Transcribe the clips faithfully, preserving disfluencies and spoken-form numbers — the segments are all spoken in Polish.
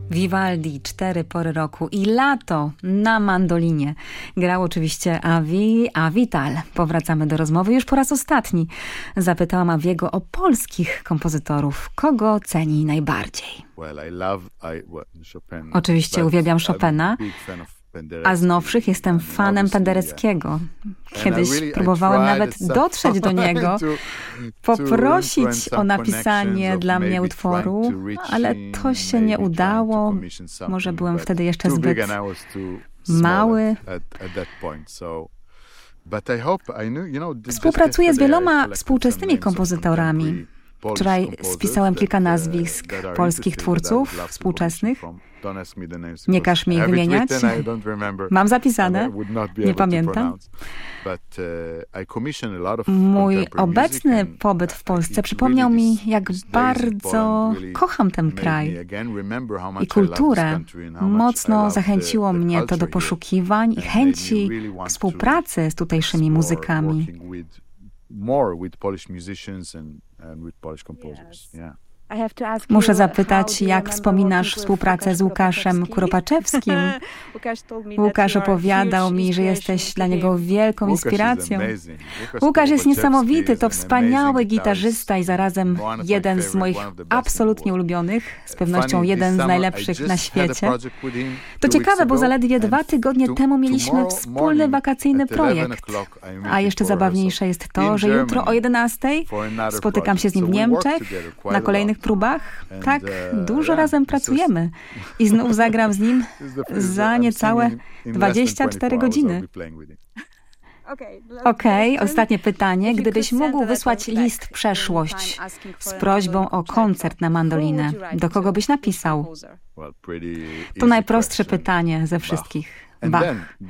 Vivaldi, cztery pory roku i lato na mandolinie. Grał oczywiście Avi, a Vital. Powracamy do rozmowy już po raz ostatni. Zapytałam Aviego o polskich kompozytorów. Kogo ceni najbardziej? Oczywiście uwielbiam Chopina, a z nowszych jestem fanem Pendereckiego. Kiedyś próbowałem nawet dotrzeć do niego, poprosić o napisanie dla mnie utworu, ale to się nie udało. Może byłem wtedy jeszcze zbyt mały. Współpracuję z wieloma współczesnymi kompozytorami. Wczoraj spisałem kilka nazwisk polskich twórców współczesnych. Nie każ mi ich wymieniać. Mam zapisane, nie pamiętam. Mój obecny pobyt w Polsce przypomniał mi, jak bardzo kocham ten kraj i kulturę. Mocno zachęciło mnie to do poszukiwań i chęci współpracy z tutejszymi muzykami. Muszę zapytać, jak wspominasz współpracę z Łukaszem Kuropaczewskim? Łukasz opowiadał mi, że jesteś dla niego wielką inspiracją. Łukasz jest niesamowity, to wspaniały gitarzysta i zarazem jeden z moich absolutnie ulubionych, z pewnością jeden z najlepszych na świecie. To ciekawe, bo zaledwie dwa tygodnie temu mieliśmy wspólny wakacyjny projekt. A jeszcze zabawniejsze jest to, że jutro o jedenastej spotykam się z nim w Niemczech na kolejnych próbach. Tak, dużo razem pracujemy. I znów zagram z nim za niecałe dwadzieścia cztery godziny. Okej, okay, ostatnie pytanie. Gdybyś mógł wysłać list w przeszłość z prośbą o koncert na mandolinę, do kogo byś napisał? To najprostsze pytanie ze wszystkich. Bach.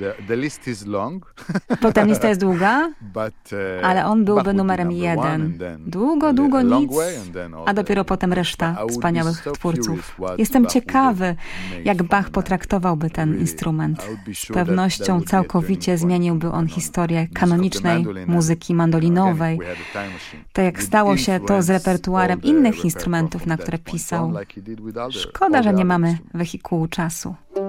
Potem lista jest długa, ale on byłby numerem jeden. Długo, długo nic, a dopiero potem reszta wspaniałych twórców. Jestem ciekawy, jak Bach potraktowałby ten instrument. Z pewnością całkowicie zmieniłby on historię kanonicznej muzyki mandolinowej, tak jak stało się to z repertuarem innych instrumentów, na które pisał. Szkoda, że nie mamy wehikułu czasu.